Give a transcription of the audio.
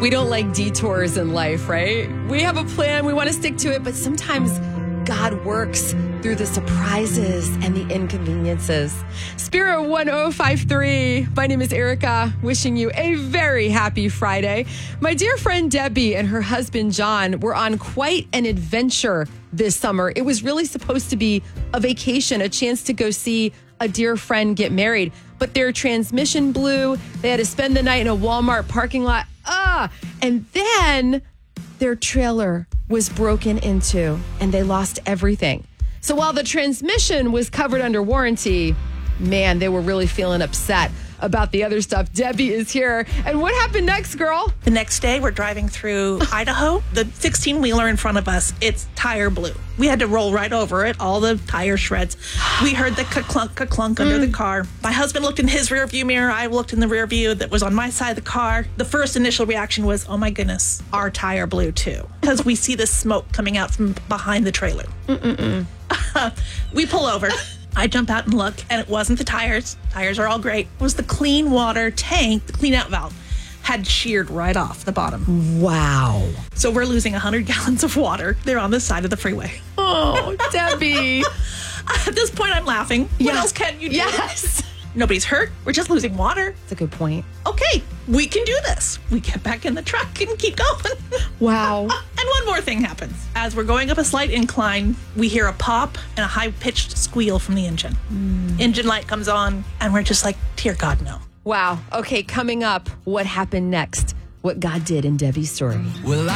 We don't like detours in life, right? We have a plan, we want to stick to it, but sometimes God works through the surprises and the inconveniences. Spirit 1053. My name is Erica, wishing you a very happy Friday. My dear friend Debbie and her husband John were on quite an adventure this summer. It was really supposed to be a vacation, a chance to go see a dear friend get married, but their transmission blew. They had to spend the night in a Walmart parking lot. And then their trailer was broken into and they lost everything. So while the transmission was covered under warranty, man, they were really feeling upset about the other stuff. Debbie is here. And what happened next, girl? The next day, we're driving through Idaho. The 16-wheeler in front of us, its tire blew. We had to roll right over it, all the tire shreds. We heard the ka-clunk under the car. My husband looked in his rearview mirror. I looked in the rear view that was on my side of the car. The first initial reaction was, oh my goodness, our tire blew too. Because we see the smoke coming out from behind the trailer. We pull over. I jump out and look, and it wasn't the tires. Tires are all great. It was the clean water tank, the clean out valve, had sheared right off the bottom. Wow. So we're losing 100 gallons of water. They're on the side of the freeway. Oh, Debbie. At this point, I'm laughing. What else can you do? Yes. Nobody's hurt. We're just losing water. That's a good point. Okay, we can do this. We get back in the truck and keep going. Wow. And one more thing happens. As we're going up a slight incline, we hear a pop and a high-pitched squeal from the engine. Engine light comes on, and we're just like, dear God, no. Wow. Okay, coming up, what happened next? What God did in Debbie's story. Well,